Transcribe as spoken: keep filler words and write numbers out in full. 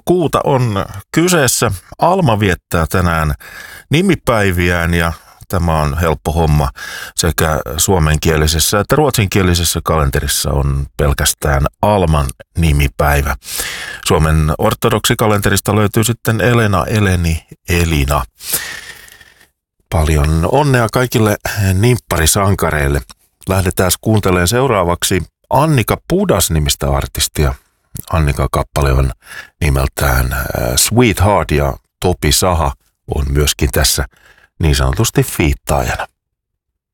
kuuta on kyseessä. Alma viettää tänään nimipäiviään ja tämä on helppo homma. Sekä suomenkielisessä että ruotsinkielisessä kalenterissa on pelkästään Alman nimipäivä. Suomen ortodoksikalenterista löytyy sitten Elena, Eleni, Elina. Paljon onnea kaikille nimpparisankareille. Lähdetään kuuntelemaan seuraavaksi Annika Pudas-nimistä artistia. Annika kappale on nimeltään Sweetheart ja Topi Saha on myöskin tässä niin sanotusti fiittaajana.